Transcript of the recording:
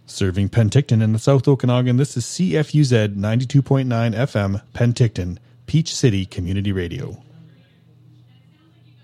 Serving Penticton in the South Okanagan, this is CFUZ 92.9 FM, Penticton, Peach City Community Radio.